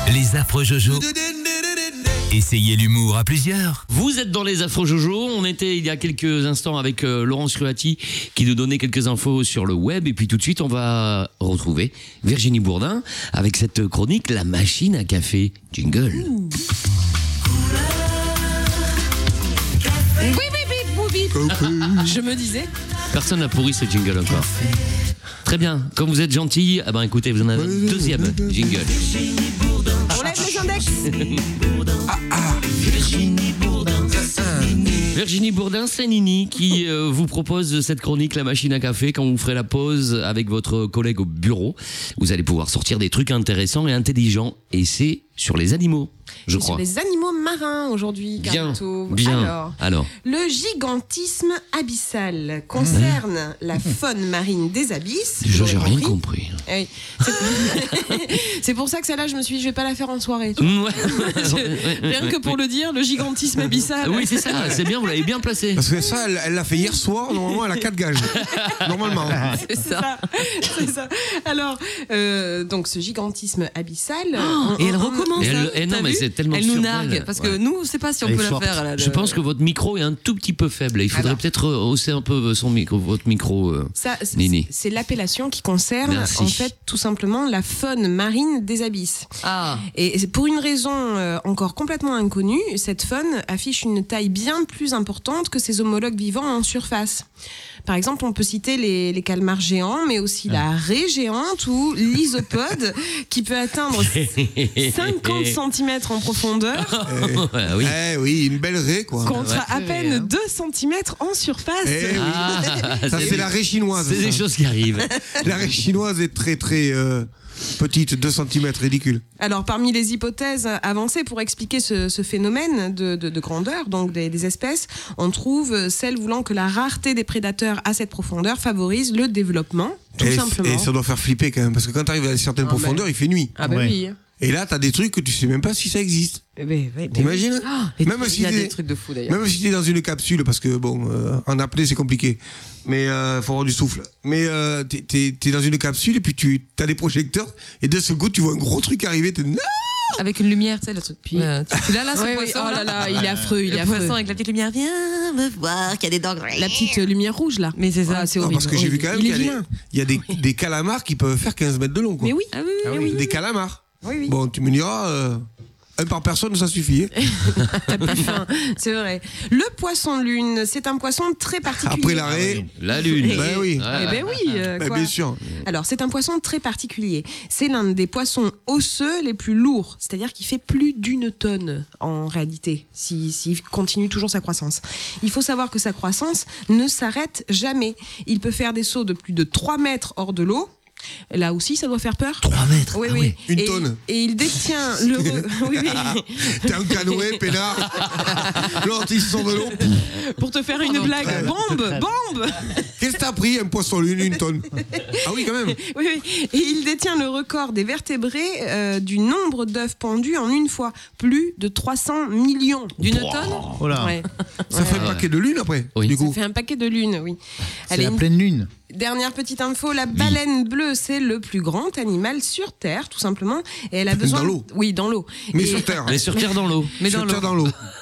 Les affreux Jojo. Essayez l'humour à plusieurs. Vous êtes dans les affreux Jojo. On était il y a quelques instants avec Laurence Ruati qui nous donnait quelques infos sur le web. Et puis tout de suite, on va retrouver Virginie Bourdin avec cette chronique La machine à café. Jingle. Je me disais. Personne n'a pourri ce jingle encore. Très bien. Comme vous êtes gentil, eh ben écoutez, vous en avez un deuxième jingle. On lève les index. Virginie Bourdin, c'est Nini qui vous propose cette chronique La machine à café. Quand vous ferez la pause avec votre collègue au bureau, vous allez pouvoir sortir des trucs intéressants et intelligents. Et c'est sur les animaux, je crois. Sur les animaux marins aujourd'hui, Bien, Carto. bien. Alors, Le gigantisme abyssal concerne la faune marine des abysses. j'ai rien compris. Eh oui. C'est pour ça que celle-là, je me suis dit, je vais pas la faire en soirée. Rien que pour le dire, le gigantisme abyssal. Oui, c'est ça, c'est bien, vous l'avez bien placé. Parce que ça, elle l'a fait hier soir. Normalement, elle a 4 gages. Normalement. C'est ça. Alors, donc ce gigantisme abyssal. Et elle recommence. Non, mais c'est tellement Elle nous sur nargue. elle. Parce que nous, on ne sait pas si on Elle peut est la forte. faire. Je pense que votre micro est un tout petit peu faible. Il faudrait peut-être hausser un peu votre micro. Ça, Nini. c'est l'appellation qui concerne Merci. en fait tout simplement la faune marine des abysses. Ah. Et c'est pour une raison encore complètement inconnue, cette faune affiche une taille bien plus importante que ses homologues vivants en surface. Par exemple, on peut citer les calmars géants, mais aussi la raie géante ou l'isopode qui peut atteindre 50 cm en profondeur Oui. Oui, une belle raie, quoi. contre à peine 2 cm en surface. Eh oui. Ah, Ça, c'est la raie chinoise. C'est des ça. choses qui arrivent. La raie chinoise est très, très petite, 2 cm, ridicule. Alors, parmi les hypothèses avancées pour expliquer ce phénomène de grandeur, donc des espèces, on trouve celle voulant que la rareté des prédateurs à cette profondeur favorise le développement, tout simplement. Et ça doit faire flipper quand même, parce que quand tu arrives à certaines profondeurs, il fait nuit. Ah bah Ouais. oui. Et là, tu as des trucs que tu sais même pas si ça existe. T'imagines? Même si Il y a t'es- des trucs de fou d'ailleurs. Même si tu es dans une capsule, parce que bon, en apnée c'est compliqué, mais faut avoir du souffle. Mais t'es dans une capsule et puis tu as des projecteurs et de ce coup tu vois un gros truc arriver. T'es non. Avec une lumière, tu sais, le truc. Puis, tu l'as là, ce Oui, oui. poisson. Oh là là, il est affreux, il est Le affreux. poisson avec la petite lumière, viens me voir, qu'il y a des dents. La petite lumière rouge là. Mais c'est ça. Ah, c'est Non, horrible. parce que j'ai vu quand même Il est qu'il y a vilain. il y a des calamars qui peuvent faire 15 mètres de long. Quoi. Mais oui. Ah oui, oui. Des calamars. Oui, oui. Bon, tu me diras, un par personne ça suffit. T'as plus faim, c'est vrai. Le poisson lune, c'est un poisson très particulier. Après l'arrêt, La lune. ben oui. Eh ben oui, quoi. Bien sûr. Alors, c'est un poisson très particulier. C'est l'un des poissons osseux les plus lourds, c'est-à-dire qu'il fait plus d'1 tonne en réalité, s'il continue toujours sa croissance. Il faut savoir que sa croissance ne s'arrête jamais. Il peut faire des sauts de plus de 3 mètres hors de l'eau. Là aussi, ça doit faire peur. 3 mètres. Oui, Ah oui. ouais. Une Et- tonne. Et il détient le... oui, oui. T'es un canoë, pénard. L'autre, ils sont de l'eau. Pour te faire une blague. Bombe. Qu'est-ce que t'as pris, un poisson lune, 1 tonne? Ah oui, quand même. Oui, oui. Et il détient le record des vertébrés du nombre d'œufs pendus en une fois. Plus de 300 millions d'une tonne. Oh là. Ouais. Ça fait un paquet de lune après, Oui. du Ça coup. fait un paquet de lunes, oui. C'est Allez, la une pleine lune. dernière petite info, la baleine bleue, c'est le plus grand animal sur Terre, tout simplement. Et elle a besoin... Dans l'eau. Oui, dans l'eau. Mais Et- sur terre. Mais sur terre dans l'eau. Mais dans Sur l'eau. terre dans l'eau.